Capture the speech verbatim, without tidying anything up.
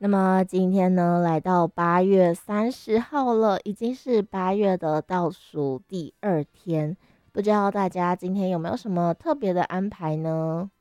那么今天呢，来到八月三十号了，已经是八月的倒数第二天，不知道大家今天有没有什么特别的安排呢？